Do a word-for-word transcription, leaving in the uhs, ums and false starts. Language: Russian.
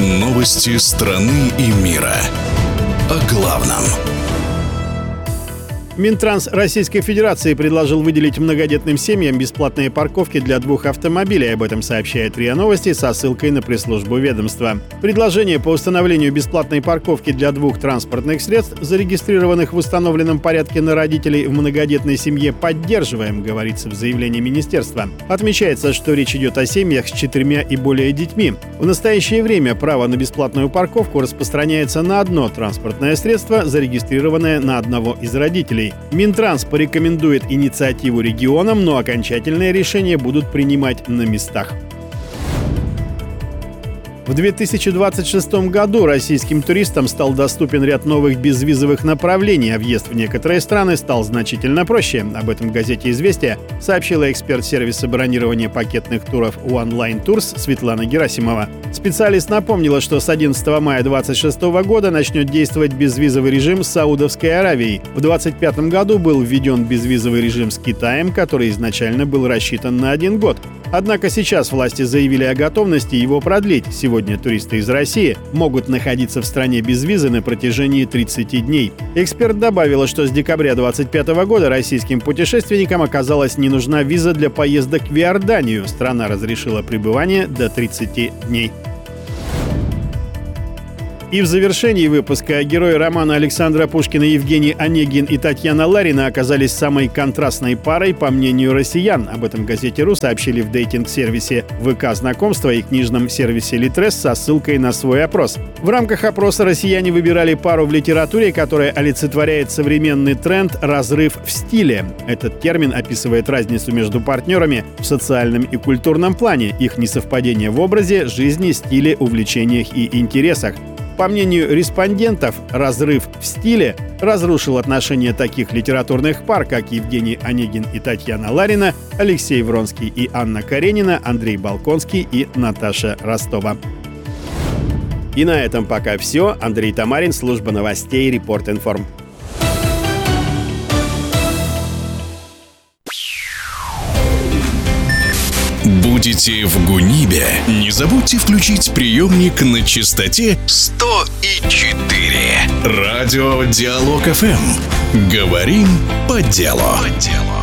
Новости страны и мира. О главном. Минтранс Российской Федерации предложил выделить многодетным семьям бесплатные парковки для двух автомобилей. Об этом сообщает РИА Новости со ссылкой на пресс-службу ведомства. Предложение по установлению бесплатной парковки для двух транспортных средств, зарегистрированных в установленном порядке на родителей в многодетной семье, поддерживаем, говорится в заявлении министерства. Отмечается, что речь идет о семьях с четырьмя и более детьми. В настоящее время право на бесплатную парковку распространяется на одно транспортное средство, зарегистрированное на одного из родителей. Минтранс порекомендует инициативу регионам, но окончательное решение будут принимать на местах. В две тысячи двадцать шестом году российским туристам стал доступен ряд новых безвизовых направлений, а въезд в некоторые страны стал значительно проще. Об этом в газете «Известия» сообщила эксперт сервиса бронирования пакетных туров One-Line Tours Светлана Герасимова. Специалист напомнила, что с одиннадцатого мая две тысячи двадцать шестого года начнет действовать безвизовый режим с Саудовской Аравией. В две тысячи двадцать пятом году был введен безвизовый режим с Китаем, который изначально был рассчитан на один год. Однако сейчас власти заявили о готовности его продлить. Сегодня туристы из России могут находиться в стране без визы на протяжении тридцати дней. Эксперт добавила, что с декабря две тысячи двадцать пятого года российским путешественникам оказалась не нужна виза для поездок в Иорданию. Страна разрешила пребывание до тридцати дней. И в завершении выпуска герои романа Александра Пушкина Евгений Онегин и Татьяна Ларина оказались самой контрастной парой, по мнению россиян. Об этом в газете «Ру» сообщили в дейтинг-сервисе ВК знакомства и книжном сервисе Литрес со ссылкой на свой опрос. В рамках опроса россияне выбирали пару в литературе, которая олицетворяет современный тренд «разрыв в стиле». Этот термин описывает разницу между партнерами в социальном и культурном плане, их несовпадение в образе, жизни, стиле, увлечениях и интересах. По мнению респондентов, разрыв в стиле разрушил отношения таких литературных пар, как Евгений Онегин и Татьяна Ларина, Алексей Вронский и Анна Каренина, Андрей Балконский и Наташа Ростова. И на этом пока все. Андрей Тамарин, служба новостей Репорт.Информ. Будете в Гунибе? Не забудьте включить приемник на частоте сто и четыре. Радио Диалог эф эм. Говорим по делу. По делу.